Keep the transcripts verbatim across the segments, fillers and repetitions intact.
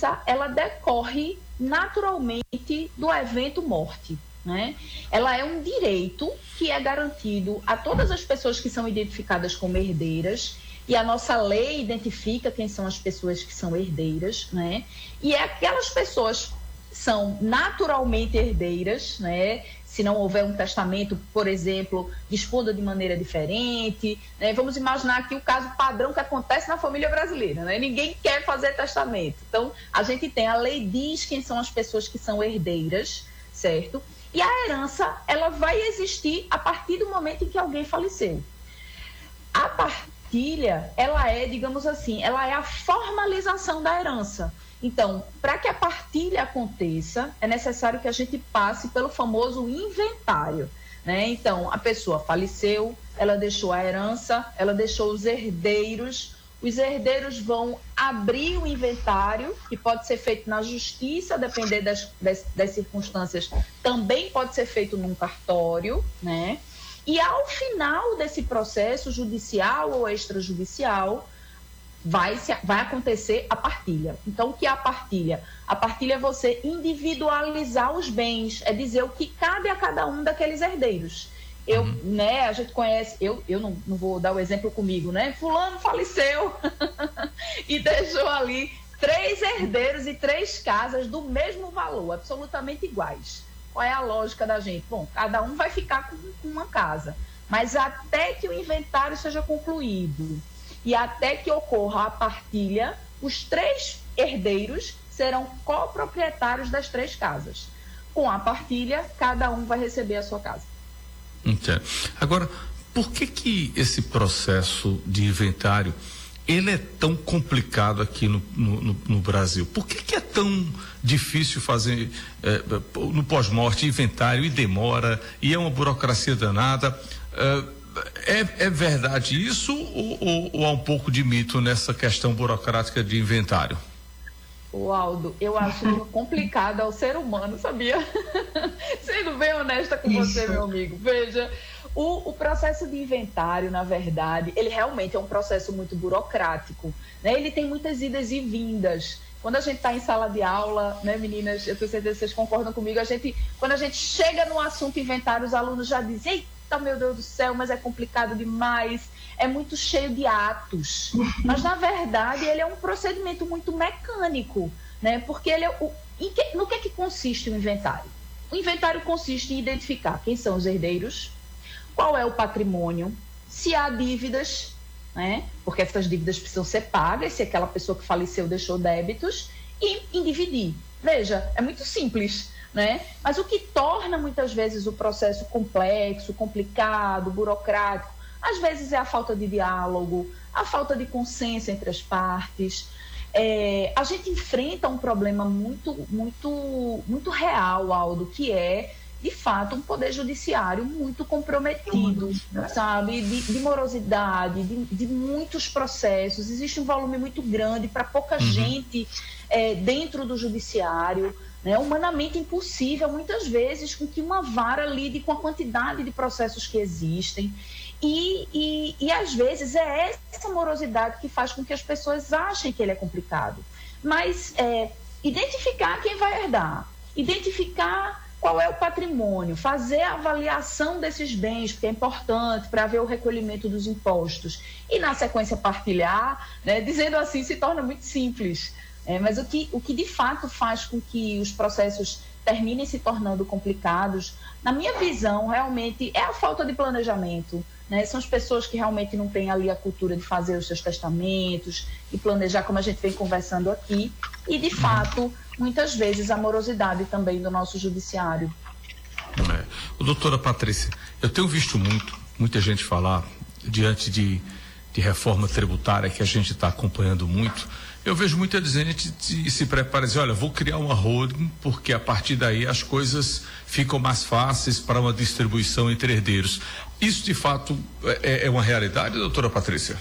herança, ela decorre naturalmente do evento morte, né? Ela é um direito que é garantido a todas as pessoas que são identificadas como herdeiras, e a nossa lei identifica quem são as pessoas que são herdeiras, né? E é aquelas pessoas são naturalmente herdeiras, né? Se não houver um testamento, por exemplo, dispondo de maneira diferente, né? Vamos imaginar aqui o caso padrão que acontece na família brasileira, né? Ninguém quer fazer testamento. Então, a gente tem, a lei diz quem são as pessoas que são herdeiras, certo? E a herança, ela vai existir a partir do momento em que alguém faleceu. A partilha, ela é, digamos assim, ela é a formalização da herança. Então, para que a partilha aconteça, é necessário que a gente passe pelo famoso inventário, né? Então, a pessoa faleceu, ela deixou a herança, ela deixou os herdeiros, os herdeiros vão abrir o inventário, que pode ser feito na justiça, depender das, das, das circunstâncias, também pode ser feito num cartório, né? E ao final desse processo judicial ou extrajudicial, Vai, se, vai acontecer a partilha. Então, o que é a partilha? A partilha é você individualizar os bens, é dizer o que cabe a cada um daqueles herdeiros. Eu, uhum. né, a gente conhece, eu, eu não, não vou dar o exemplo comigo, né? Fulano faleceu e deixou ali três herdeiros e três casas do mesmo valor, absolutamente iguais. Qual é a lógica da gente? Bom, cada um vai ficar com, com uma casa, mas até que o inventário seja concluído e até que ocorra a partilha, os três herdeiros serão coproprietários das três casas. Com a partilha, cada um vai receber a sua casa. Entendo. Agora, por que que esse processo de inventário, ele é tão complicado aqui no, no, no Brasil? Por que que é tão difícil fazer eh, no pós-morte inventário e demora, e é uma burocracia danada? Eh, É, é verdade isso ou, ou, ou há um pouco de mito nessa questão burocrática de inventário? O Aldo, eu acho complicado ao ser humano, sabia? Sendo bem honesta com isso. Você, meu amigo. Veja, o, o processo de inventário, na verdade, ele realmente é um processo muito burocrático, né? Ele tem muitas idas e vindas. Quando a gente está em sala de aula, né, meninas, eu tenho certeza que vocês concordam comigo, a gente, quando a gente chega no assunto inventário, os alunos já dizem: eita, meu Deus do céu, mas é complicado demais, é muito cheio de atos. Mas, na verdade, ele é um procedimento muito mecânico, né? Porque ele é o, em que, no que é que consiste o inventário? O inventário consiste em identificar quem são os herdeiros, qual é o patrimônio, se há dívidas, né? Porque essas dívidas precisam ser pagas, se aquela pessoa que faleceu deixou débitos, e em dividir. Veja, é muito simples, né? Mas o que torna muitas vezes o processo complexo, complicado, burocrático, às vezes é a falta de diálogo, a falta de consenso entre as partes. É, a gente enfrenta um problema muito, muito, muito real, Aldo, que é, de fato, um poder judiciário muito comprometido, sabe? De, de morosidade, de, de muitos processos. Existe um volume muito grande para pouca uhum. gente é, dentro do judiciário. É humanamente impossível, muitas vezes, com que uma vara lide com a quantidade de processos que existem. E, e, e, às vezes, é essa morosidade que faz com que as pessoas achem que ele é complicado. Mas é, identificar quem vai herdar, identificar qual é o patrimônio, fazer a avaliação desses bens, porque é importante para ver o recolhimento dos impostos. E, na sequência, partilhar, né, dizendo assim, se torna muito simples. É, mas o que, o que de fato faz com que os processos terminem se tornando complicados, na minha visão, realmente é a falta de planejamento, né? São as pessoas que realmente não têm ali a cultura de fazer os seus testamentos e planejar, como a gente vem conversando aqui, e de fato, muitas vezes, a morosidade também do nosso judiciário. É. O doutora Patrícia, eu tenho visto muito, muita gente falar diante de, de reforma tributária que a gente está acompanhando muito. Eu vejo muita gente que se prepara e diz: olha, vou criar uma holding porque a partir daí as coisas ficam mais fáceis para uma distribuição entre herdeiros. Isso de fato é, é uma realidade, doutora Patrícia?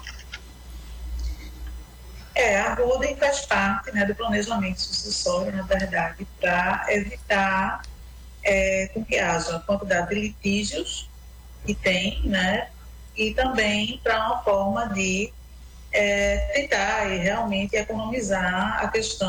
É, a holding faz parte, né, do planejamento sucessório, na verdade, para evitar é, com que haja a quantidade de litígios que tem, né, e também para uma forma de É, tentar e realmente economizar a questão